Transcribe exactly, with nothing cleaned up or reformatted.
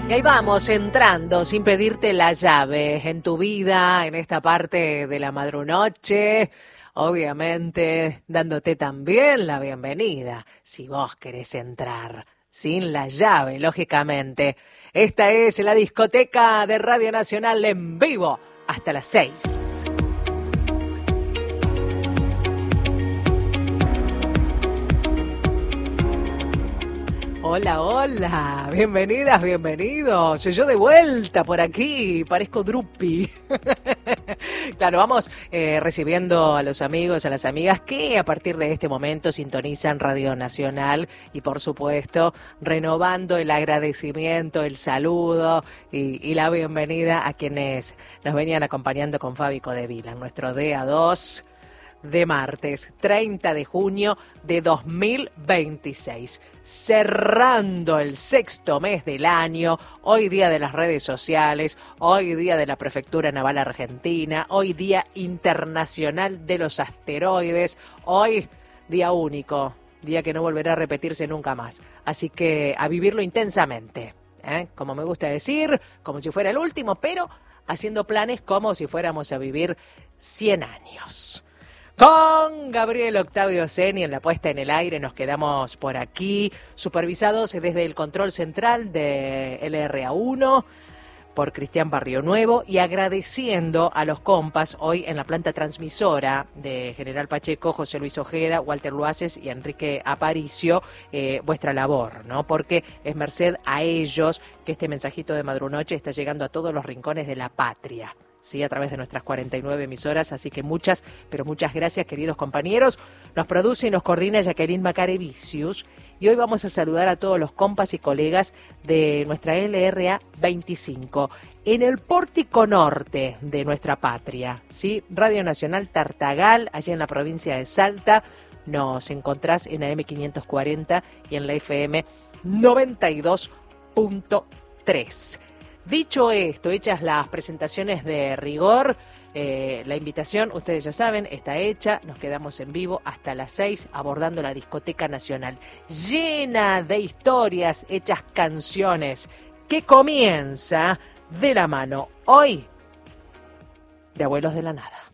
Y ahí vamos, entrando sin pedirte la llave en tu vida, en esta parte de la madrunoche, obviamente dándote también la bienvenida, si vos querés entrar, sin la llave, lógicamente. Esta es la discoteca de Radio Nacional en vivo, hasta las seis. Hola, hola, bienvenidas, bienvenidos. Yo de vuelta por aquí, parezco Drupi. Claro, vamos eh, recibiendo a los amigos, a las amigas que a partir de este momento sintonizan Radio Nacional y por supuesto renovando el agradecimiento, el saludo y, y la bienvenida a quienes nos venían acompañando con Fabi Codevila en nuestro D A dos de martes, treinta de junio de dos mil veintiséis, cerrando el sexto mes del año, hoy día de las redes sociales, hoy día de la Prefectura Naval Argentina, hoy día internacional de los asteroides, hoy día único, día que no volverá a repetirse nunca más, así que a vivirlo intensamente, ¿eh? Como me gusta decir, como si fuera el último, pero haciendo planes como si fuéramos a vivir cien años. Con Gabriel Octavio Zeni en la puesta en el aire, nos quedamos por aquí, supervisados desde el control central de L R A uno por Cristian Barrio Nuevo y agradeciendo a los compas hoy en la planta transmisora de General Pacheco, José Luis Ojeda, Walter Luaces y Enrique Aparicio, eh, vuestra labor, ¿no? Porque es merced a ellos que este mensajito de Madrunoche está llegando a todos los rincones de la patria. Sí, a través de nuestras cuarenta y nueve emisoras, así que muchas, pero muchas gracias, queridos compañeros. Nos produce y nos coordina Jacqueline Macarevicius y hoy vamos a saludar a todos los compas y colegas de nuestra L R A veinticinco en el pórtico norte de nuestra patria, ¿sí? Radio Nacional Tartagal, allí en la provincia de Salta. Nos encontrás en A M quinientos cuarenta y en la F M noventa y dos punto tres. Dicho esto, hechas las presentaciones de rigor, eh, la invitación, ustedes ya saben, está hecha. Nos quedamos en vivo hasta las seis abordando la discoteca nacional, llena de historias, hechas canciones, que comienza de la mano hoy de Abuelos de la Nada.